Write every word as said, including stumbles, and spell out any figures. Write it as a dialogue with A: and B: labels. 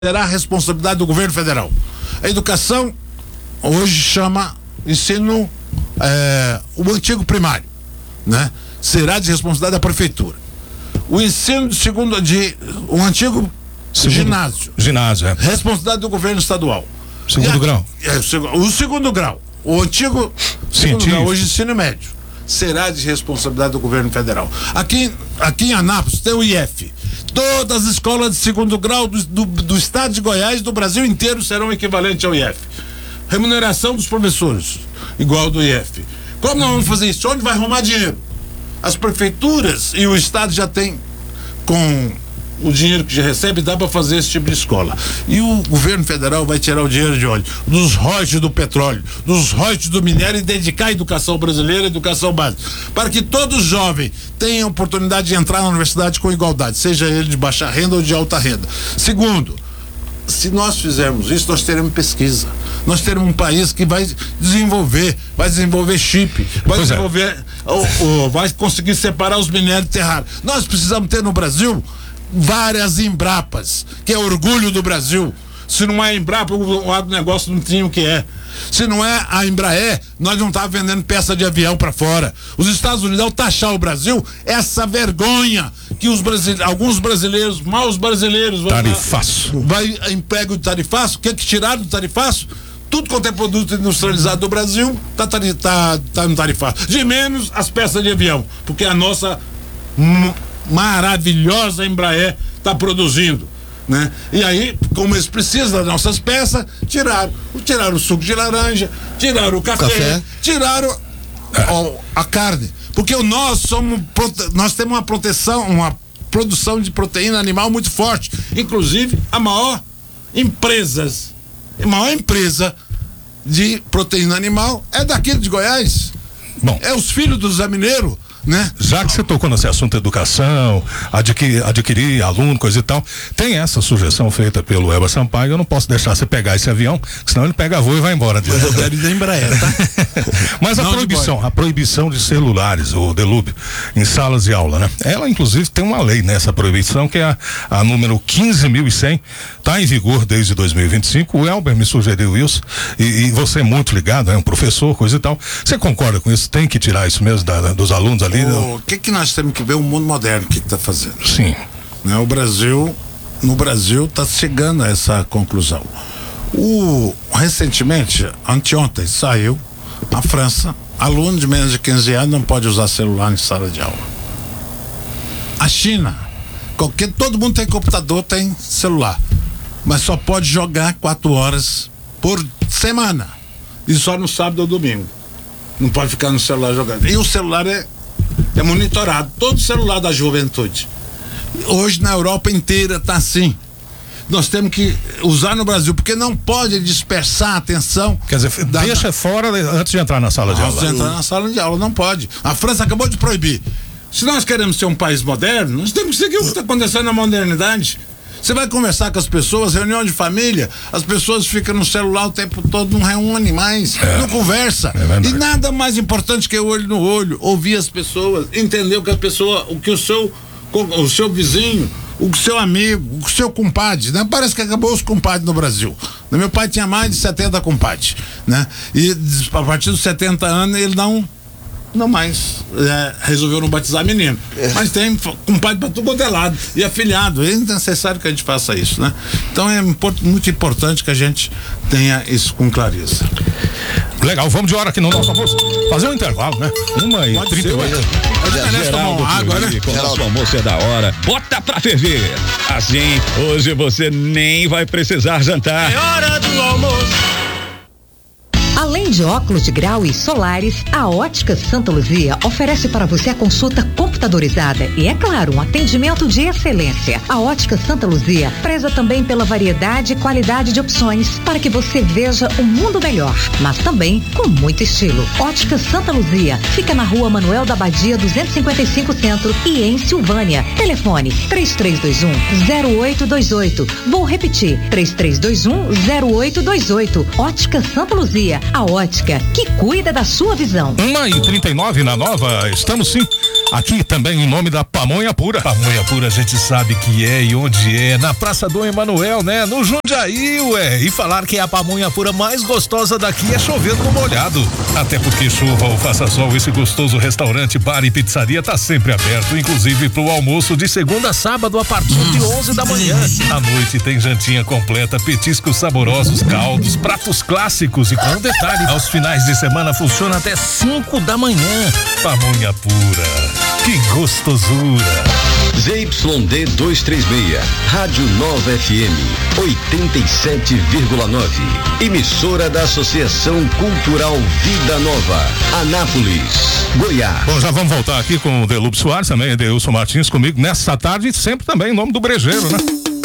A: será a responsabilidade do governo federal. A educação hoje chama ensino é, o antigo primário, né? Será de responsabilidade da prefeitura. O ensino de segundo de o antigo segundo, ginásio,
B: ginásio é
A: responsabilidade do governo estadual.
B: Segundo
A: aqui,
B: grau.
A: É, o segundo grau, o antigo segundo grau, hoje ensino médio, será de responsabilidade do governo federal. Aqui, aqui em Anápolis tem o I F. Todas as escolas de segundo grau do, do, do estado de Goiás, do Brasil inteiro, serão equivalentes ao I F. Remuneração dos professores, igual ao do I F. Como nós vamos fazer isso? Onde vai arrumar dinheiro? As prefeituras e o estado já tem, com o dinheiro que já recebe, dá para fazer esse tipo de escola. E o governo federal vai tirar o dinheiro de onde? Dos royalties do petróleo, dos royalties do minério, e dedicar a educação brasileira, a educação básica, para que todo jovem tenha a oportunidade de entrar na universidade com igualdade, seja ele de baixa renda ou de alta renda. Segundo, se nós fizermos isso, nós teremos pesquisa. Nós teremos um país que vai desenvolver, vai desenvolver chip, vai
B: pois
A: desenvolver,
B: é.
A: ou, ou, vai conseguir separar os minérios terrários. Nós precisamos ter no Brasil várias Embrapas, que é orgulho do Brasil. Se não é a Embrapa, o agronegócio não tinha o que é. Se não é a Embraer, nós não estávamos vendendo peça de avião para fora. Os Estados Unidos, ao taxar o Brasil, essa vergonha que os brasileiros, alguns brasileiros, maus brasileiros,
B: tarifaço.
A: Vai emprego de tarifaço. O que é que tiraram do tarifaço? Tudo quanto é produto industrializado do Brasil tá, tá, tá no tarifaço. De menos as peças de avião, porque a nossa m- maravilhosa Embraer está produzindo. Né? E aí, como eles precisam das nossas peças, tiraram, tiraram o suco de laranja, tiraram o café, café. tiraram ó, a carne, porque nós somos, nós temos uma proteção, uma produção de proteína animal muito forte, inclusive a maior empresas, a maior empresa de proteína animal é daqui de Goiás.
B: Bom,
A: é os filhos do Zé Mineiro. Né?
B: Já que você tocou nesse assunto educação, adquirir, adquirir aluno, coisa e tal, tem essa sugestão feita pelo Elba Sampaio. Eu não posso deixar você pegar esse avião, senão ele pega voo e vai embora.
A: Mas eu quero ir da Embraer, tá?
B: Mas a não proibição, a proibição de celulares, o delúbio, em salas de aula, né? Ela, inclusive, tem uma lei nessa proibição, que é a, a número quinze mil e cem, está em vigor desde dois mil e vinte e cinco. O Elber me sugeriu isso, e, e você é muito ligado, é um professor, coisa e tal. Você concorda com isso? Tem que tirar isso mesmo da, da, dos alunos ali?
A: O que que nós temos que ver o mundo moderno que está fazendo?
B: Sim.
A: Né? O Brasil, no Brasil está chegando a essa conclusão. O, recentemente, anteontem, saiu na França, aluno de menos de quinze anos não pode usar celular em sala de aula. A China, qualquer, todo mundo tem computador, tem celular, mas só pode jogar quatro horas por semana, e só no sábado ou domingo. Não pode ficar no celular jogando. E o celular é é monitorado, todo celular da juventude. Hoje na Europa inteira está assim. Nós temos que usar no Brasil, porque não pode dispersar a atenção.
B: Quer dizer, da, deixa da... fora antes de entrar na sala de aula.
A: Antes de entrar na sala de aula, não pode. A França acabou de proibir. Se nós queremos ser um país moderno, nós temos que seguir o que está acontecendo na modernidade. Você vai conversar com as pessoas, reunião de família, as pessoas ficam no celular o tempo todo, não reúnem mais, é, não conversa. É e nada mais importante que o olho no olho, ouvir as pessoas, entender o que a pessoa, o que o seu, o seu vizinho, o seu amigo, o seu compadre, né? Parece que acabou os compadres no Brasil. Meu pai tinha mais de setenta compadres, né? E a partir dos setenta anos ele não Não mais, é, resolveu não batizar menino, é. Mas tem compadre para tudo quanto é lado, e afilhado, é necessário que a gente faça isso, né? Então é import, muito importante que a gente tenha isso com clareza.
B: Legal, vamos de hora aqui no nosso almoço, fazer um intervalo, né? Uma e trinta e oito.
C: Agora, né? Com nosso almoço é da hora, bota pra ferver, assim hoje você nem vai precisar jantar.
D: É hora do almoço. Além de óculos de grau e solares, a Ótica Santa Luzia oferece para você a consulta computadorizada e, é claro, um atendimento de excelência. A Ótica Santa Luzia preza também pela variedade e qualidade de opções para que você veja o mundo melhor, mas também com muito estilo. Ótica Santa Luzia fica na Rua Manuel da Badia duzentos e cinquenta e cinco Centro e em Silvânia. Telefone três três dois um zero oito dois oito. Vou repetir, três três dois um zero oito dois oito. Ótica Santa Luzia, a ótica que cuida da sua visão.
B: uma e trinta e nove na Nova, estamos sim Aqui também em nome da Pamonha Pura.
E: Pamonha Pura a gente sabe que é e onde é, na Praça Dom Emanuel, né? No Jundiaí, ué. E falar que é a pamonha pura mais gostosa daqui é chovendo no molhado.
B: Até porque chuva ou faça sol, esse gostoso restaurante, bar e pizzaria tá sempre aberto, inclusive pro almoço de segunda a sábado a partir hum, de onze da manhã. À noite tem jantinha completa, petiscos saborosos, caldos, pratos clássicos e com detalhe, aos finais de semana funciona até cinco da manhã. Pamonha Pura, que gostosura.
F: Z Y D duzentos e trinta e seis, Rádio Nova F M, oitenta e sete vírgula nove. Emissora da Associação Cultural Vida Nova, Anápolis, Goiás.
B: Bom, já vamos voltar aqui com o Delúbio Soares, também Edeilson Martins comigo nessa tarde, sempre também em nome do Brejeiro, né?